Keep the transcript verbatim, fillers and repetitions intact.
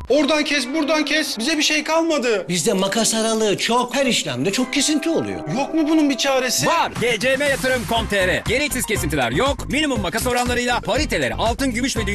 Oradan kes, buradan kes. Bize bir şey kalmadı. Bizde makas aralığı çok. Her işlemde çok kesinti oluyor. Yok mu bunun bir çaresi? Var. G C M yatırım nokta com nokta tr. Gereksiz kesintiler yok. Minimum makas oranlarıyla pariteleri altın, gümüş ve